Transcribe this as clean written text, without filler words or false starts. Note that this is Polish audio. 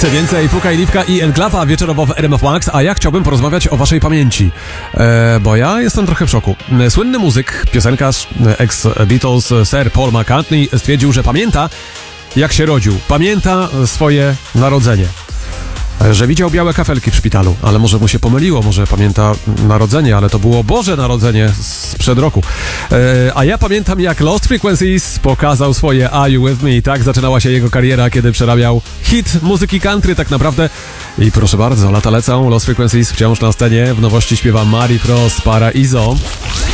Chcę więcej, Fuka i Liwka i Enklawa wieczorowo w RMF Max, a ja chciałbym porozmawiać o waszej pamięci, bo ja jestem trochę w szoku. Słynny muzyk, piosenkarz, ex-Beatles, Sir Paul McCartney stwierdził, że pamięta, jak się rodził, pamięta swoje narodzenie. Że widział białe kafelki w szpitalu, ale może mu się pomyliło, może pamięta narodzenie, ale to było Boże Narodzenie sprzed roku. A ja pamiętam, jak Lost Frequencies pokazał swoje Are You With Me. Tak zaczynała się jego kariera, kiedy przerabiał hit muzyki country tak naprawdę. I proszę bardzo, lata lecą, Lost Frequencies wciąż na scenie. W nowości śpiewa Mary Frost, Paraiso.